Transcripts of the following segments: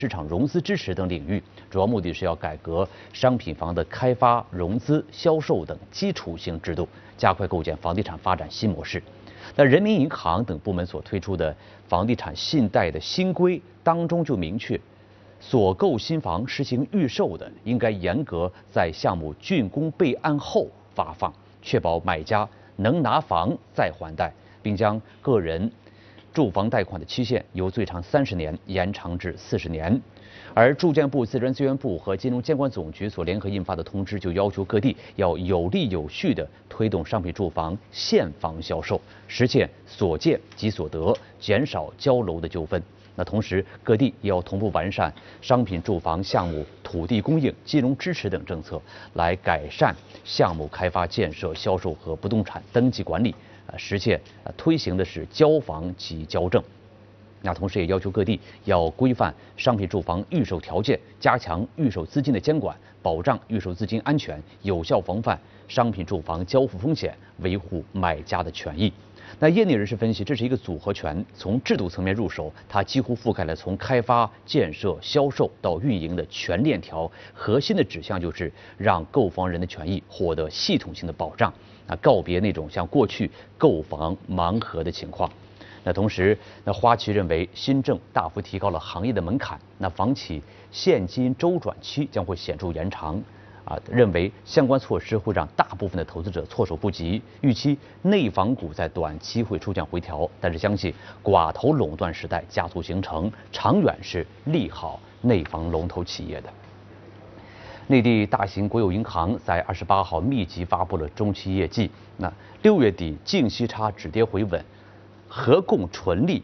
市场融资支持等领域，主要目的是要改革商品房的开发、融资、销售等基础性制度，加快构建房地产发展新模式。那人民银行等部门所推出的房地产信贷的新规当中就明确，所购新房实行预售的，应该严格在项目竣工备案后发放，确保买家能拿房再还贷，并将个人住房贷款的期限由最长30年延长至40年。而住建部、自然资源部和金融监管总局所联合印发的通知就要求各地要有力有序地推动商品住房现房销售，实现所建即所得，减少交楼的纠纷。那同时，各地也要同步完善商品住房项目土地供应、金融支持等政策，来改善项目开发、建设、销售和不动产登记管理，实现推行的是交房即交证。那同时也要求各地要规范商品住房预售条件，加强预售资金的监管，保障预售资金安全，有效防范商品住房交付风险，维护买家的权益。那业内人士分析，这是一个组合拳，从制度层面入手，它几乎覆盖了从开发、建设、销售到运营的全链条，核心的指向就是让购房人的权益获得系统性的保障，告别那种像过去购房盲盒的情况。那同时，花旗认为新政大幅提高了行业的门槛，那房企现金周转期将会显著延长。认为相关措施会让大部分的投资者措手不及，预期内房股在短期会出现回调，但是相信寡头垄断时代加速形成，长远是利好内房龙头企业的。内地大型国有银行在28号密集发布了中期业绩，那6月底净息差止跌回稳，合共纯利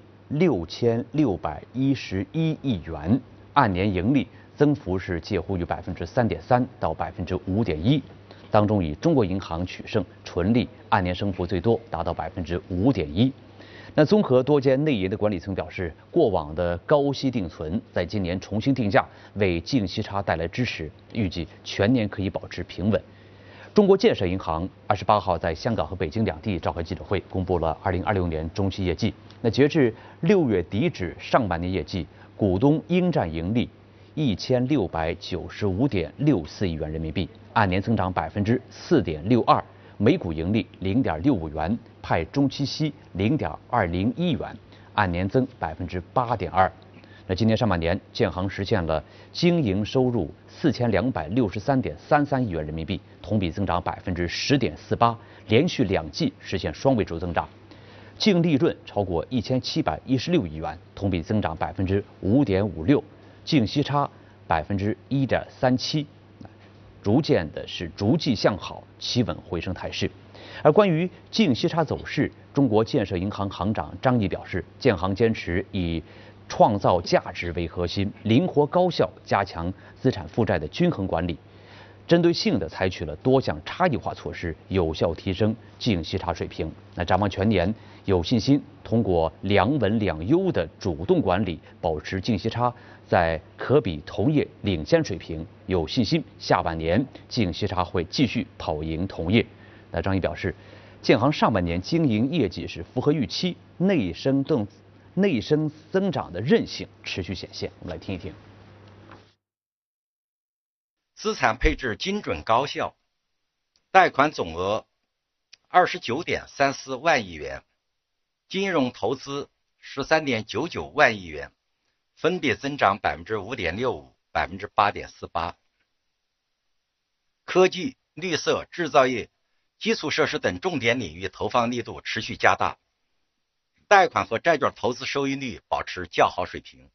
6611亿元，按年盈利增幅是介乎于3.3%到5.1%，当中以中国银行取胜，纯利按年升幅最多，达到5.1%。那综合多间内银的管理层表示，过往的高息定存在今年重新定价，为净息差带来支持，预计全年可以保持平稳。中国建设银行28号在香港和北京两地召开记者会，公布了2026年中期业绩。那截至6月底止上半年业绩，股东应占盈利1695.64亿元人民币，按年增长4.62%，每股盈利0.65元，派中期息0.201元，按年增8.2%。那今年上半年，建行实现了经营收入4263.33亿元人民币，同比增长10.48%，连续2季实现双位数增长。净利润超过1716亿元，同比增长5.56%，净息差1.37%，逐季向好，企稳回升态势。而关于净息差走势，中国建设银行行长张毅表示，建行坚持以创造价值为核心，灵活高效加强资产负债的均衡管理，针对性地采取了多项差异化措施，有效提升净息差水平。那展望全年，有信心通过2稳2优的主动管理，保持净息差在可比同业领先水平。有信心下半年净息差会继续跑赢同业。那张毅表示，建行上半年经营业绩是符合预期，内生增长的韧性持续显现。我们来听一听。 资产配置精准高效，贷款总额29.34万亿元，金融投资13.99万亿元，分别增长5.65%、8.48%。科技、绿色、制造业、基础设施等重点领域投放力度持续加大，贷款和债券投资收益率保持较好水平。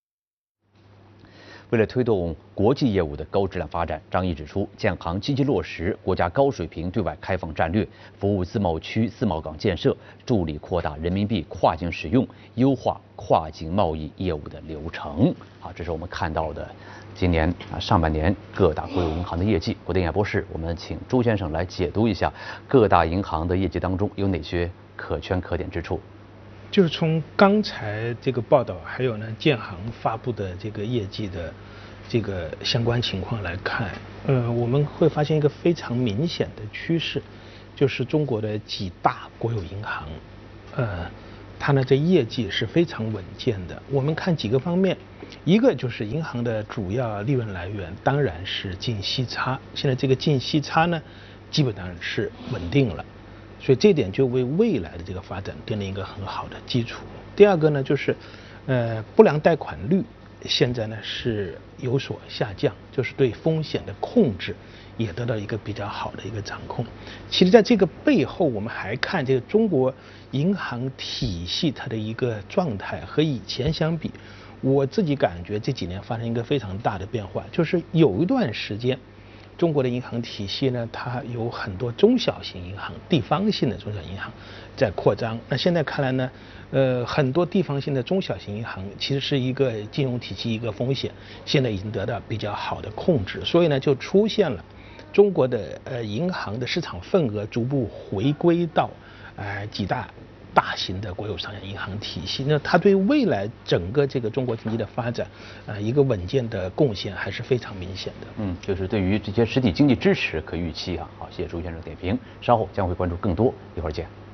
为了推动国际业务的高质量发展，张毅指出，建行积极落实国家高水平对外开放战略，服务自贸区、自贸港建设，助力扩大人民币跨境使用，优化跨境贸易业务的流程。好，这是我们看到的今年上半年各大国有银行的业绩。国电演播室，我们请朱先生来解读一下各大银行的业绩当中有哪些可圈可点之处。 就是从刚才这个报道，还有呢建行发布的这个业绩的这个相关情况来看，我们会发现一个非常明显的趋势，就是中国的几大国有银行， 它呢这业绩是非常稳健的。我们看几个方面，一个就是银行的主要利润来源当然是净息差，现在这个净息差呢基本上是稳定了，所以这点就为未来的这个发展奠定一个很好的基础。第二个呢就是不良贷款率现在呢是有所下降，就是对风险的控制也得到一个比较好的一个掌控。其实在这个背后，我们还看这个中国银行体系它的一个状态和以前相比，我自己感觉这几年发生一个非常大的变化，就是有一段时间中国的银行体系呢，它有很多中小型银行、地方性的中小银行在扩张。那现在看来呢，很多地方性的中小型银行其实是一个金融体系一个风险，现在已经得到比较好的控制，所以呢，就出现了中国的银行的市场份额逐步回归到几大型的国有商业银行体系，那它对未来整个这个中国经济的发展，一个稳健的贡献还是非常明显的。 就是对于这些实体经济支持可预期啊。好，谢谢朱先生点评，稍后将会关注更多，一会儿见。